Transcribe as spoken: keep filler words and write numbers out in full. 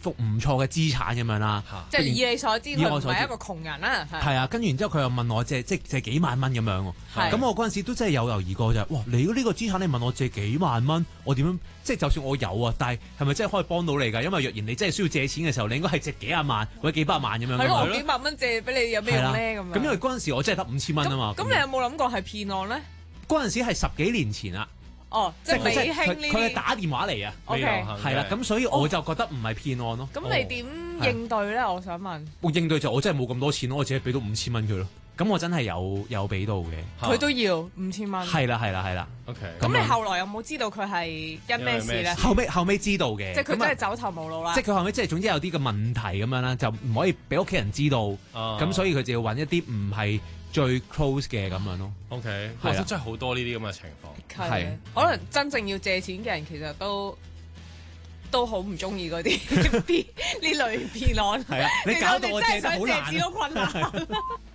幅唔錯嘅資產咁樣啦。 即係以你所知，佢唔係一個窮人啦。 係啊，跟住然之後佢又問我借即係借幾萬蚊咁樣喎。咁我嗰陣時都真係有猶豫過就係，哇！你呢個資產你問我借幾萬蚊，我點樣即係就算我有啊，但係係咪真係可以幫到你㗎？因為若然你真係需要借錢嘅時候，你應該係借幾廿萬或者幾百萬咁樣。 係咯，我幾百蚊借俾你有咩用咧？咁樣。 咁因為嗰陣時我真係得五千蚊啊嘛。 咁你有冇諗過係騙案咧？ 嗰陣時係十幾年前啦。 哦，即係未興呢啲。 佢係打電話嚟啊。 O K。 係啦，咁所以我就覺得唔係騙案咯。 咁你點應對咧？我想問。 我應對就我真係冇咁多錢咯，我只係俾到五千蚊佢咯。咁我真係有有俾到嘅。 佢都要五千蚊。 係啦係啦係啦。 O K。 咁你後來有冇知道佢係因咩事咧？ 後尾後尾知道嘅。 即係佢真係走投無路啦。 即係佢後尾即係總之有啲嘅問題咁樣啦，就唔可以俾屋企人知道。咁所以佢就要揾一啲唔係最 close 嘅咁樣咯。 OK，係啊，真係好多呢啲咁嘅情況。 係，可能真正要借錢嘅人其實都都好唔中意嗰啲呢類騙案。 係啊，你搞到我借得好難。 真係想借錢都困難。